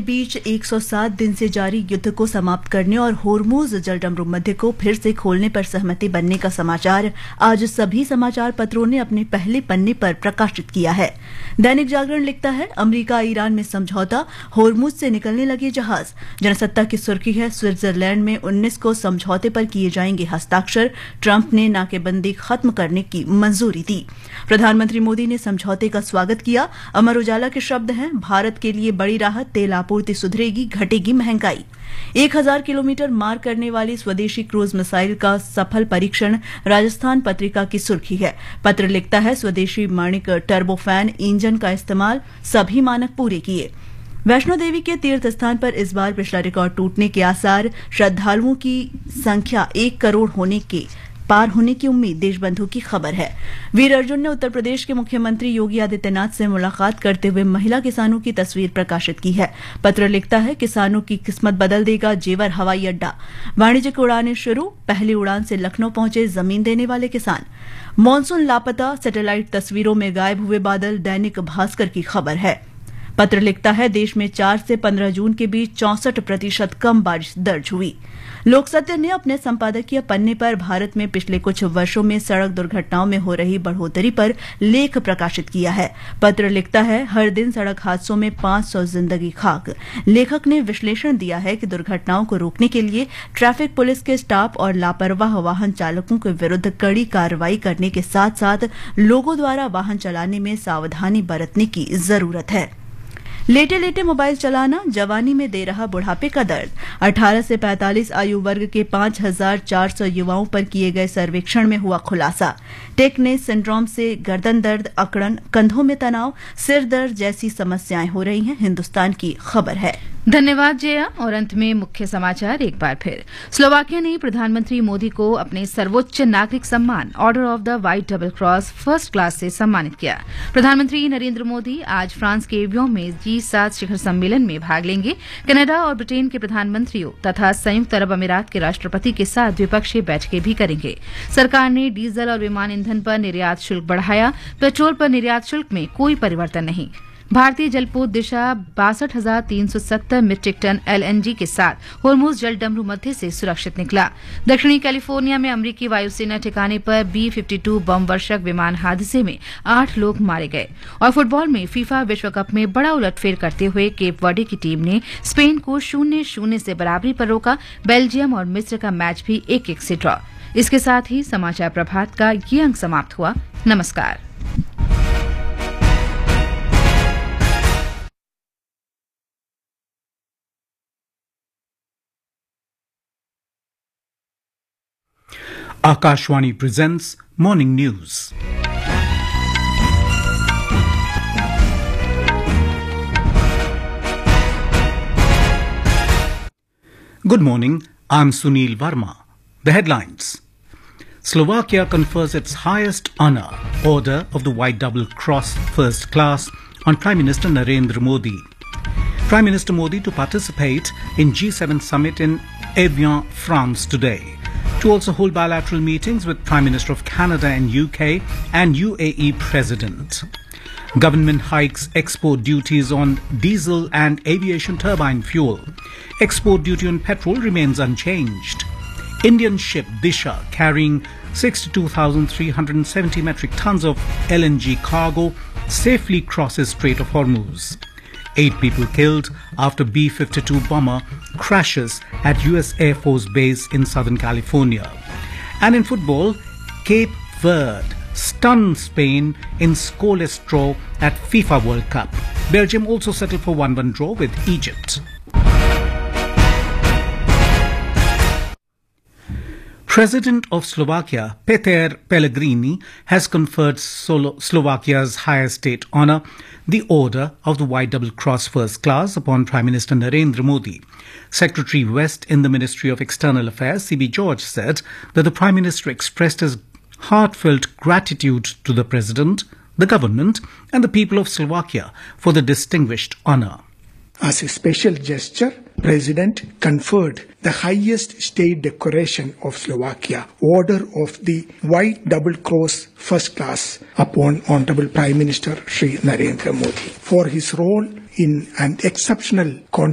बीच 107 दिन से जारी युद्ध को समाप्त करने और होर्मुज जलडमरू मध्य को फिर से खोलने पर सहमति बनने का समाचार आज सभी समाचार पत्रों ने अपने पहले पन्ने पर प्रकाशित किया है। दैनिक जागरण लिखता है, अमेरिका ईरान में समझौता, होर्मुज से निकलने लगे जहाज। जनसत्ता की सुर्खी है, स्विट्जरलैंड में 19 को समझौते पर किए जाएंगे हस्ताक्षर। ट्रंप ने नाकेबंदी खत्म करने की मंजूरी दी। प्रधानमंत्री मोदी ने समझौते का स्वागत किया। अमर उजाला के शब्द हैं, भारत के लिए बड़ी राहत, तेल आपूर्ति सुधरेगी, घटेगी महंगाई। 1000 किलोमीटर मार करने वाली स्वदेशी क्रूज मिसाइल का सफल परीक्षण, राजस्थान पत्रिका की सुर्खी है। पत्र लिखता है, स्वदेशी माणिक टर्बोफैन इंजन का इस्तेमाल, सभी मानक पूरे किए। वैष्णो देवी के तीर्थ स्थान पर इस बार पिछला रिकॉर्ड टूटने के आसार, श्रद्धालुओं की संख्या 1 करोड़ पार होने की उम्मीद, देशबंधु की खबर है। वीर अर्जुन ने उत्तर प्रदेश के मुख्यमंत्री योगी आदित्यनाथ से मुलाकात करते हुए महिला किसानों की तस्वीर प्रकाशित की है। पत्र लिखता है, किसानों की किस्मत बदल देगा जेवर हवाई अड्डा। वाणिज्यिक उड़ानें शुरू, पहली उड़ान से लखनऊ पहुंचे जमीन देने वाले किसान। मानसून लापता, सैटेलाइट तस्वीरों में गायब हुए बादल, दैनिक भास्कर की खबर है। पत्र लिखता है, देश में 4 से 15 जून के बीच 64% कम बारिश दर्ज हुई। लोकसत्य ने अपने संपादकीय पन्ने पर भारत में पिछले कुछ वर्षों में सड़क दुर्घटनाओं में हो रही बढ़ोतरी पर लेख प्रकाशित किया है। पत्र लिखता है, हर दिन सड़क हादसों में 500 जिंदगी खाक। लेखक ने विश्लेषण दिया है कि दुर्घटनाओं को रोकने के लिए ट्रैफिक पुलिस के स्टाफ और लापरवाह वाहन चालकों के विरुद्ध कड़ी कार्रवाई करने के साथ साथ लोगों द्वारा वाहन चलाने में सावधानी बरतने की जरूरत है। लेटे लेटे मोबाइल चलाना जवानी में दे रहा बुढ़ापे का दर्द। 18 से 45 आयु वर्ग के 5400 युवाओं पर किए गए सर्वेक्षण में हुआ खुलासा। टेकने सिंड्रोम से गर्दन दर्द, अकड़न, कंधों में तनाव, सिर दर्द जैसी समस्याएं हो रही हैं, हिंदुस्तान की खबर है। धन्यवाद जया। और अंत में मुख्य समाचार एक बार फिर। स्लोवाकिया ने प्रधानमंत्री मोदी को अपने सर्वोच्च नागरिक सम्मान order of the white double cross first class से सम्मानित किया। प्रधानमंत्री नरेंद्र मोदी आज फ्रांस के एवियन में G7 शिखर सम्मेलन में भाग लेंगे। कनाडा और ब्रिटेन के प्रधानमंत्रियों तथा संयुक्त अरब अमीरात के राष्ट्रपति के साथ द्विपक्षीय बैठकें भी करेंगे। सरकार ने डीजल और विमान ईंधन पर निर्यात शुल्क बढ़ाया। पेट्रोल पर निर्यात शुल्क में कोई परिवर्तन नहीं। भारतीय जलपोत दिशा 62,370 मीट्रिक टन LNG के साथ होर्मुज जलडमरू मध्य से सुरक्षित निकला। दक्षिणी कैलिफोर्निया में अमेरिकी वायुसेना ठिकाने पर B-52 बम वर्षक विमान हादसे में 8 लोग मारे गए। और फुटबॉल में फीफा विश्व कप में बड़ा उलटफेर करते हुए केप वर्डे की टीम ने स्पेन को 0-0 से बराबरी पर रोका। बेल्जियम और मिस्र का मैच भी 1-1 से ड्रॉ। इसके साथ ही समाचार प्रभात का ये अंक समाप्त हुआ। नमस्कार। Akashwani presents Morning News. Good morning, I'm Sunil Verma. The headlines. Slovakia confers its highest honor, Order of the White Double Cross First Class, on Prime Minister Narendra Modi. Prime Minister Modi to participate in G7 summit in Evian, France today. To also hold bilateral meetings with Prime Minister of Canada and UK and UAE President. Government hikes export duties on diesel and aviation turbine fuel. Export duty on petrol remains unchanged. Indian ship Disha carrying 62,370 metric tons of LNG cargo safely crosses Strait of Hormuz. 8 people killed after B-52 bomber crashes at US Air Force Base in Southern California. And in football, Cape Verde stunned Spain in scoreless draw at FIFA World Cup. Belgium also settled for 1-1 draw with Egypt. President of Slovakia, Peter Pellegrini, has conferred Slovakia's highest state honour, the Order of the White Double Cross First Class, upon Prime Minister Narendra Modi. Secretary West in the Ministry of External Affairs, C.B. George, said that the Prime Minister expressed his heartfelt gratitude to the President, the government and the people of Slovakia for the distinguished honour. As a special gesture, President conferred the highest state decoration of Slovakia, Order of the White Double Cross First Class, upon Honorable Prime Minister Shri Narendra Modi for his role in an exceptional